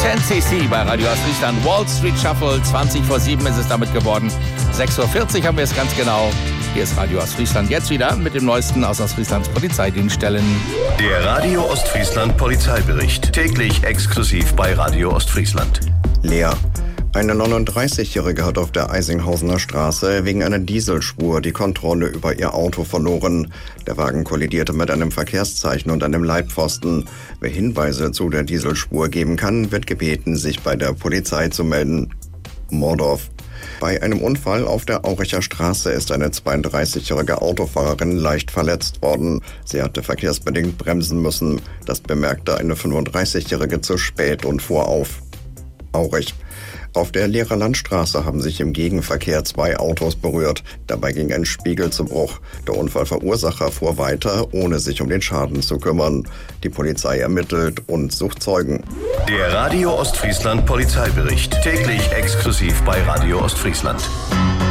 10cc bei Radio Ostfriesland. Wall Street Shuffle, 20 vor 7 ist es damit geworden. 6.40 Uhr haben wir es ganz genau. Hier ist Radio Ostfriesland jetzt wieder mit dem Neuesten aus Ostfrieslands Polizeidienststellen. Der Radio Ostfriesland Polizeibericht. Täglich exklusiv bei Radio Ostfriesland. Leer. Eine 39-Jährige hat auf der Eisinghausener Straße wegen einer Dieselspur die Kontrolle über ihr Auto verloren. Der Wagen kollidierte mit einem Verkehrszeichen und einem Leitpfosten. Wer Hinweise zu der Dieselspur geben kann, wird gebeten, sich bei der Polizei zu melden. Mordorf. Bei einem Unfall auf der Auricher Straße ist eine 32-jährige Autofahrerin leicht verletzt worden. Sie hatte verkehrsbedingt bremsen müssen. Das bemerkte eine 35-jährige zu spät und fuhr auf. Aurich. Auf der Lehrer Landstraße haben sich im Gegenverkehr 2 Autos berührt. Dabei ging ein Spiegel zu Bruch. Der Unfallverursacher fuhr weiter, ohne sich um den Schaden zu kümmern. Die Polizei ermittelt und sucht Zeugen. Der Radio Ostfriesland Polizeibericht. Täglich exklusiv bei Radio Ostfriesland.